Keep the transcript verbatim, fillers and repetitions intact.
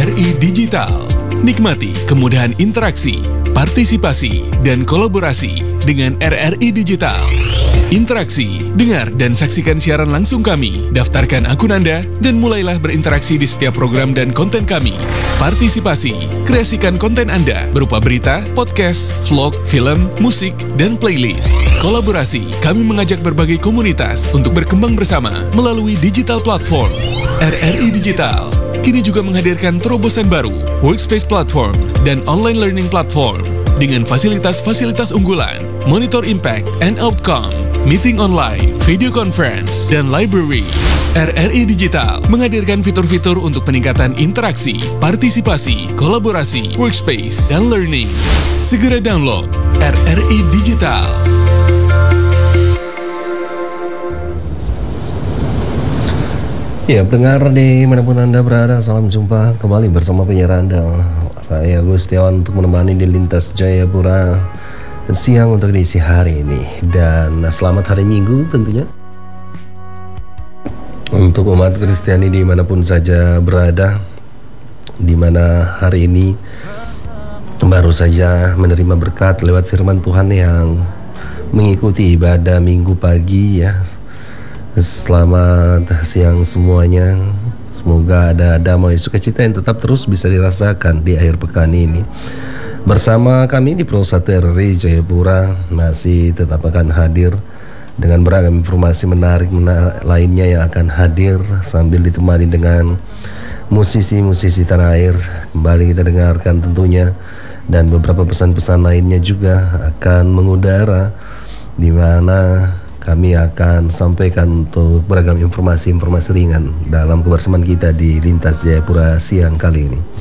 R I Digital. Nikmati kemudahan interaksi, partisipasi, dan kolaborasi dengan R R I Digital. Interaksi, dengar dan saksikan siaran langsung kami, daftarkan akun Anda, dan mulailah berinteraksi di setiap program dan konten kami. Partisipasi, kreasikan konten Anda berupa berita, podcast, vlog, film, musik, dan playlist. Kolaborasi, kami mengajak berbagai komunitas untuk berkembang bersama melalui digital platform. R R I Digital kini juga menghadirkan terobosan baru, workspace platform, dan online learning platform dengan fasilitas-fasilitas unggulan, monitor impact and outcome, meeting online, video conference, dan library. R R I Digital menghadirkan fitur-fitur untuk peningkatan interaksi, partisipasi, kolaborasi, workspace, dan learning. Segera download R R I Digital. Ya, pendengar dimanapun Anda berada, salam jumpa kembali bersama penyiar Anda, saya Gustiawan, untuk menemani di Lintas Jayapura siang untuk diisi hari ini. Dan selamat hari Minggu tentunya untuk umat Kristiani dimanapun saja berada, dimana hari ini baru saja menerima berkat lewat firman Tuhan yang mengikuti ibadah Minggu pagi ya. Selamat siang semuanya. Semoga ada damai sukacita yang tetap terus bisa dirasakan di akhir pekan ini. Bersama kami di Pro satu R R I Jayapura masih tetap akan hadir dengan beragam informasi menarik menar- lainnya yang akan hadir sambil ditemani dengan musisi-musisi tanah air. Kembali kita dengarkan tentunya, dan beberapa pesan-pesan lainnya juga akan mengudara, di mana kami akan sampaikan untuk beragam informasi-informasi ringan dalam kebersamaan kita di Lintas Jayapura siang kali ini.